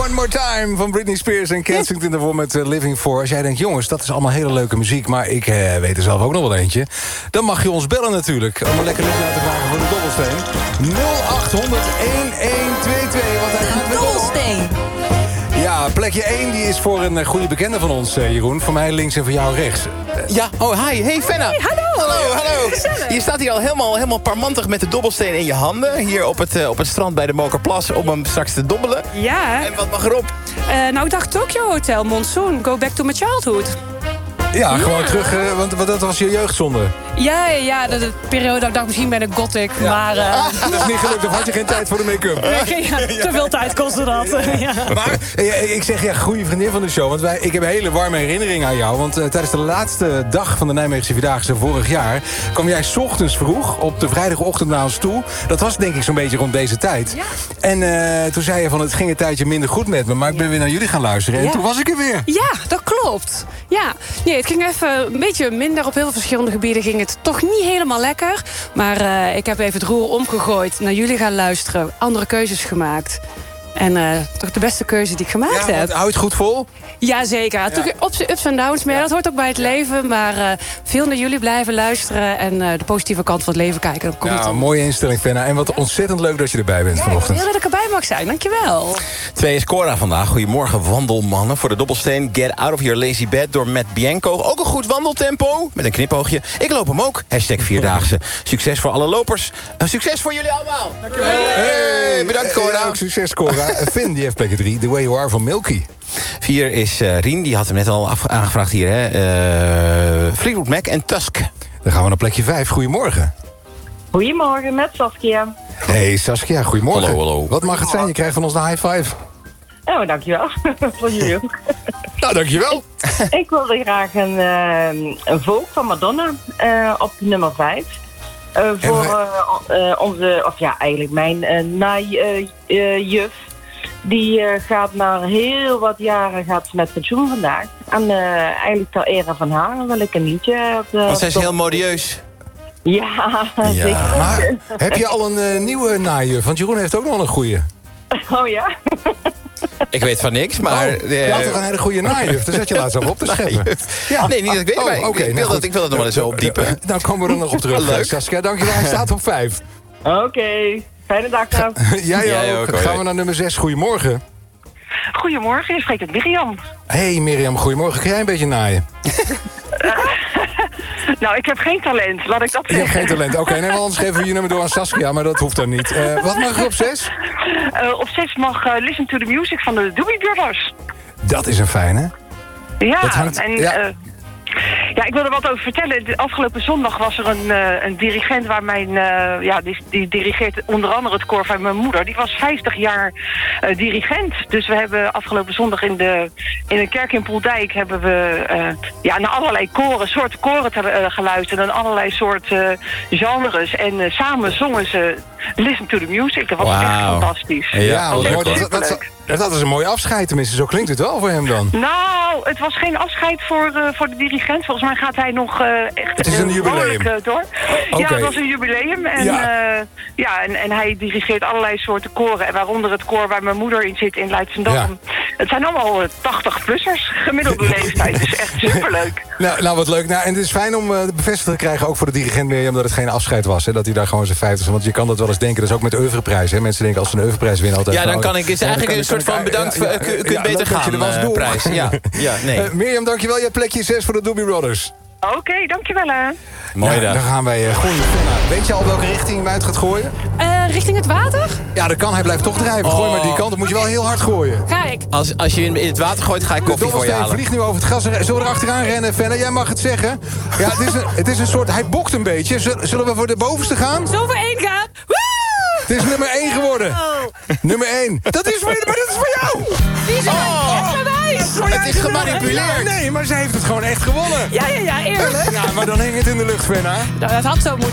One More Time van Britney Spears en Kensington daarvoor met Living For. Als jij denkt, jongens, dat is allemaal hele leuke muziek, maar ik weet er zelf ook nog wel eentje. Dan mag je ons bellen natuurlijk. Om een lekker liedje uit te vragen voor de Dobbelsteen. 0800-1122. Want hij gaat weer Dobbelsteen. Ja, plekje 1 die is voor een goede bekende van ons, Jeroen. Voor mij links en voor jou rechts. Ja, oh hi. Hey Fenna. Hey, hallo. Hallo. Je staat hier al helemaal parmantig met de dobbelsteen in je handen. Hier op het strand bij de Mokerplas om hem straks te dobbelen. Ja, En wat mag erop? nou ik dacht Tokyo Hotel, Monsoon, go back to my childhood. Ja, gewoon terug, want dat was je jeugdzonde. Ja, de periode dat ik dacht misschien ben ik gothic, maar... Dat is niet gelukt, of had je geen tijd voor de make-up? te veel tijd kostte dat. Ja. Maar ik zeg, ja, goede vriendin van de show. Want ik heb een hele warme herinnering aan jou. Want tijdens de laatste dag van de Nijmeegse Vierdaagse vorig jaar kwam jij 's ochtends vroeg op de vrijdagochtend naar ons toe. Dat was denk ik zo'n beetje rond deze tijd. Ja. En toen zei je van, het ging een tijdje minder goed met me. Maar ik ben weer naar jullie gaan luisteren. En Ja. toen was ik er weer. Ja, dat klopt. Ja, nee, het ging even een beetje minder. Op heel veel verschillende gebieden ging het toch niet helemaal lekker. Maar ik heb even het roer omgegooid, naar jullie gaan luisteren. Andere keuzes gemaakt. En toch de beste keuze die ik gemaakt heb. Hou het goed vol? Jazeker. Ja. Toch ups en downs mee. Dat hoort ook bij het leven. Maar veel naar jullie blijven luisteren. En de positieve kant van het leven kijken. Dan komt Ja, het een mooie instelling, Fenna. En wat ontzettend leuk dat je erbij bent vanochtend. Heel dat ik erbij mag zijn. Dankjewel. 2 is Cora vandaag. Goedemorgen, wandelmannen. Voor de dobbelsteen Get Out of Your Lazy Bed door Matt Bianco. Ook een goed wandeltempo. Met een knipoogje. Ik loop hem ook. #Vierdaagse. Succes voor alle lopers. Succes voor jullie allemaal. Dankjewel. Hey, bedankt, Cora. Ook succes, Cora. Finn, die heeft plekje 3. The Way You Are van Milky. 4 is Rien. Die had hem net al aangevraagd hier. Hè. Fleetwood Mac en Tusk. Dan gaan we naar plekje 5. Goedemorgen. Goedemorgen, met Saskia. Hey Saskia, goedemorgen. Hallo. Wat mag het zijn? Je krijgt van ons een high five. Oh, dankjewel. Voor jullie ook. Nou, dankjewel. Ik wilde graag een Vogue van Madonna op nummer 5. Voor onze, of ja, eigenlijk mijn juf. Die gaat na heel wat jaren gaat ze met pensioen vandaag. En eigenlijk ter ere van haar wil ik een liedje. Want zij is heel modieus. Ja, zeker. Ja, maar heb je al een nieuwe naaier? Want Jeroen heeft ook nog een goeie. Oh ja? Ik weet van niks, maar... Je had toch een hele goede naaier? Daar zet je laatst op te scheppen. Ja. Nee, niet dat ik weet, maar ik wil dat nog wel eens opdiepen. Nou komen we er nog op terug. Leuk. Saskia, dankjewel. Hij staat op 5. Oké. Fijne dag nog. Jij ook. Gaan we naar nummer 6. Goedemorgen. Goedemorgen, je spreekt met Mirjam. Hey Mirjam, goedemorgen. Kun jij een beetje naaien? Nou, ik heb geen talent, laat ik dat Je hebt zeggen. geen talent. Oké, nee, maar anders geven we je nummer door aan Saskia, maar dat hoeft dan niet. Wat mag er op 6? Op 6 mag Listen to the Music van de Doobie Brothers. Dat is een fijne. Ja, Dat hangt- en... ja. Ja, ik wil er wat over vertellen. De afgelopen zondag was er een dirigent waar die dirigeert onder andere het koor van mijn moeder. Die was 50 jaar dirigent. Dus we hebben afgelopen zondag in een kerk in Poeldijk hebben we naar allerlei soorten koren geluisterd en allerlei soorten genres. En samen zongen ze Listen to the Music. Dat was echt fantastisch. Ja, Dat was mooi. echt superleuk. Dat is een mooi afscheid tenminste. Zo klinkt het wel voor hem dan. Nou, het was geen afscheid voor de dirigent. Volgens mij gaat hij nog echt... Het is een jubileum. Door. Oké. Ja, het was een jubileum. En, en hij dirigeert allerlei soorten koren. En waaronder het koor waar mijn moeder in zit in Leidschendam. Ja. Het zijn allemaal 80-plussers gemiddelde leeftijd. Dus echt superleuk. Nou, wat leuk. Nou, en het is fijn om bevestigd te krijgen, ook voor de dirigent Mirjam, dat het geen afscheid was. Hè? Dat hij daar gewoon zijn 50 is. Want je kan dat wel eens denken. Dat is ook met oeuvreprijs. Hè? Mensen denken als ze een oeuvreprijs winnen altijd... Ja, dan kan ik... Het is eigenlijk een soort van bedankt, kunt beter gaan prijs. Ja, nee. Mirjam, dankjewel. Je hebt plekje 6 voor de Doobie Brothers. Oké, dankjewel hè. Mooie dag. Dan gaan wij gooien. Weet je al welke richting hij uit gaat gooien? Richting het water? Ja, dat kan. Hij blijft toch drijven. Gooi maar die kant. Dan moet je wel heel hard gooien. Ga ik. Als je in het water gooit, ga ik De koffie voor je dobbelsteen halen. vliegt nu over het gras. Zullen we er achteraan rennen, Fenne? Jij mag het zeggen. Ja, het is een soort... Hij bokt een beetje. Zullen we voor de bovenste gaan? Zo voor 1 gaan. Woe! Het is nummer 1 geworden. Nummer 1. Dat is voor jou. Wie is er wijs? Het is gemanipuleerd. Nee, maar ze heeft het gewoon echt gewonnen. Ja, eerlijk. Ja, maar dan hing het in de lucht, Fenna. Nou, dat had zo moeten.